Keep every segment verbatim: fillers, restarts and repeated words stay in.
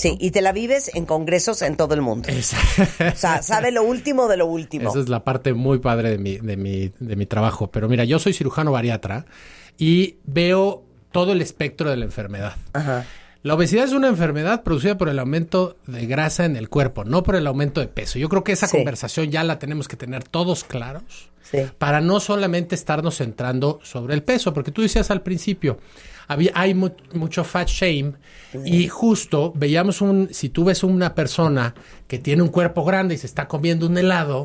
Sí, y te la vives en congresos en todo el mundo. Exacto. O sea, sabe lo último de lo último. Esa es la parte muy padre de mi, de mi, de mi trabajo. Pero mira, yo soy cirujano bariatra y veo todo el espectro de la enfermedad. Ajá. La obesidad es una enfermedad producida por el aumento de grasa en el cuerpo, no por el aumento de peso. Yo creo que esa sí. conversación ya la tenemos que tener todos claros sí. para no solamente estarnos centrando sobre el peso, porque tú decías al principio, había, hay mu- mucho fat shame sí. y justo veíamos un, si tú ves una persona que tiene un cuerpo grande y se está comiendo un helado,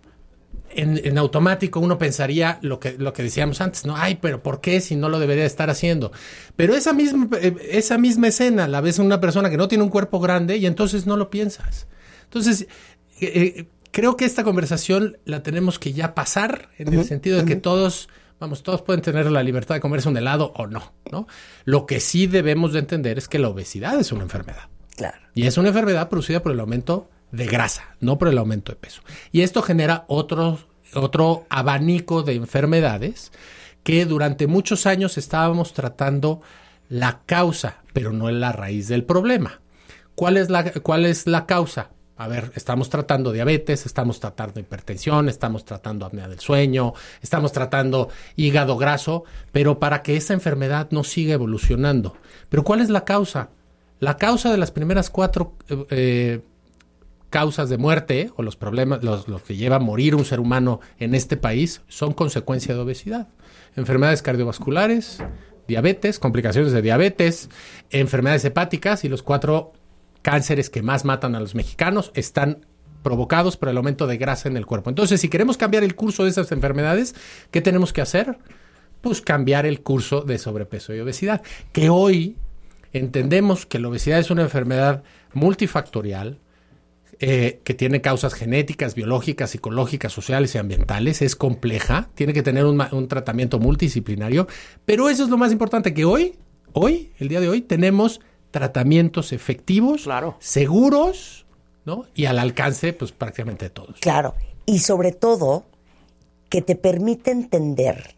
En, en automático uno pensaría lo que, lo que decíamos antes, ¿no? Ay, pero ¿por qué si no lo debería estar haciendo? Pero esa misma, esa misma escena la ves en una persona que no tiene un cuerpo grande y entonces no lo piensas. Entonces, eh, creo que esta conversación la tenemos que ya pasar en uh-huh. el sentido de que uh-huh. todos, vamos, todos pueden tener la libertad de comerse un helado o no, ¿no? Lo que sí debemos de entender es que la obesidad es una enfermedad. Claro. Y es una enfermedad producida por el aumento de grasa, no por el aumento de peso. Y esto genera otro, otro abanico de enfermedades que durante muchos años estábamos tratando la causa, pero no la raíz del problema. ¿Cuál es la, cuál es la causa? A ver, estamos tratando diabetes, estamos tratando hipertensión, estamos tratando apnea del sueño, estamos tratando hígado graso, pero para que esa enfermedad no siga evolucionando. ¿Pero cuál es la causa? La causa de las primeras cuatro eh, causas de muerte o los problemas, los, los que lleva a morir un ser humano en este país son consecuencia de obesidad. Enfermedades cardiovasculares, diabetes, complicaciones de diabetes, enfermedades hepáticas y los cuatro cánceres que más matan a los mexicanos están provocados por el aumento de grasa en el cuerpo. Entonces, si queremos cambiar el curso de esas enfermedades, ¿qué tenemos que hacer? Pues cambiar el curso de sobrepeso y obesidad, que hoy entendemos que la obesidad es una enfermedad multifactorial, Eh, que tiene causas genéticas, biológicas, psicológicas, sociales y ambientales. Es compleja, tiene que tener un, un tratamiento multidisciplinario, pero eso es lo más importante, que hoy, hoy, el día de hoy, tenemos tratamientos efectivos, claro. seguros, ¿no? Y al alcance, pues, prácticamente de todos. Claro, y sobre todo, que te permite entender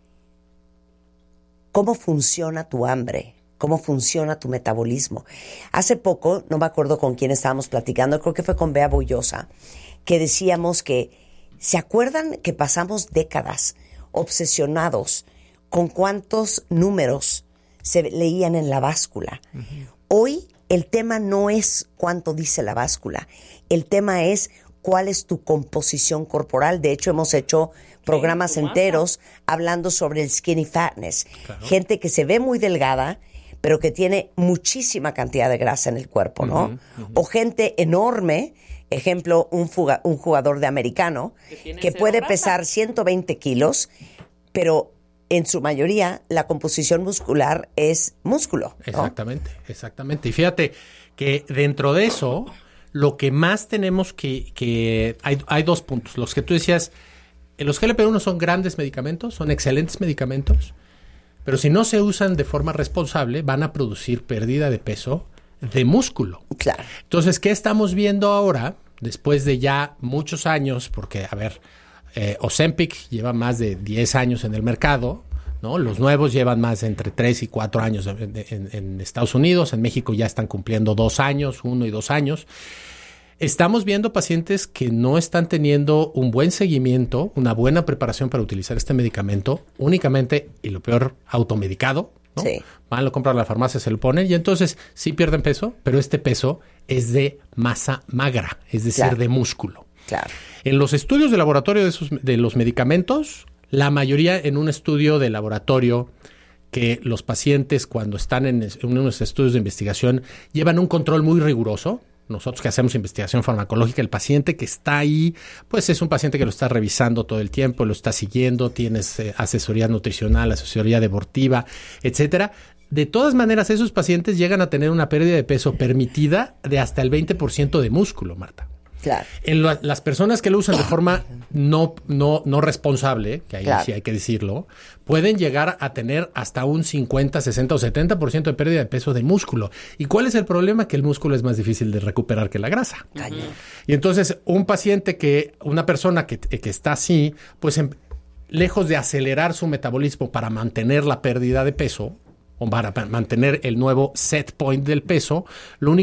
cómo funciona tu hambre, cómo funciona tu metabolismo. Hace poco, no me acuerdo con quién estábamos platicando, creo que fue con Bea Boullosa, que decíamos que, ¿se acuerdan que pasamos décadas obsesionados con cuántos números se leían en la báscula? Uh-huh. Hoy el tema no es cuánto dice la báscula, el tema es cuál es tu composición corporal. De hecho, hemos hecho programas enteros hablando sobre el skinny fatness. Claro. Gente que se ve muy delgada, pero que tiene muchísima cantidad de grasa en el cuerpo, ¿no? Uh-huh, uh-huh. O gente enorme, ejemplo, un, fuga, un jugador de americano, que, que puede grasa? pesar ciento veinte kilos, pero en su mayoría la composición muscular es músculo, ¿no? Exactamente, exactamente. Y fíjate que dentro de eso, lo que más tenemos que... que hay, hay dos puntos. Los que tú decías, los G L P uno son grandes medicamentos, son excelentes medicamentos, pero si no se usan de forma responsable, van a producir pérdida de peso de músculo. Claro. Entonces, ¿qué estamos viendo ahora? Después de ya muchos años, porque, a ver, eh, Ozempic lleva más de diez años en el mercado, ¿no? Los nuevos llevan más entre tres y cuatro años en, en, en Estados Unidos. En México ya están cumpliendo dos años, uno y dos años. Estamos viendo pacientes que no están teniendo un buen seguimiento, una buena preparación para utilizar este medicamento, únicamente, y lo peor, automedicado, ¿no? Sí. Van, lo compran a la farmacia, se lo ponen, y entonces sí pierden peso, pero este peso es de masa magra, es decir, claro. de músculo. Claro. En los estudios de laboratorio de, esos, de los medicamentos, la mayoría en un estudio de laboratorio que los pacientes cuando están en, en unos estudios de investigación llevan un control muy riguroso. Nosotros que hacemos investigación farmacológica, el paciente que está ahí, pues es un paciente que lo está revisando todo el tiempo, lo está siguiendo, tienes eh, asesoría nutricional, asesoría deportiva, etcétera. De todas maneras, esos pacientes llegan a tener una pérdida de peso permitida de hasta el veinte por ciento de músculo, Marta. Claro. En lo, las personas que lo usan de forma no, no, no responsable, que ahí claro. sí hay que decirlo, pueden llegar a tener hasta un cincuenta, sesenta o setenta por ciento de pérdida de peso de músculo. ¿Y cuál es el problema? Que el músculo es más difícil de recuperar que la grasa. Cañón. Y entonces un paciente que, una persona que, que está así, pues en, lejos de acelerar su metabolismo para mantener la pérdida de peso, o para mantener el nuevo set point del peso, lo único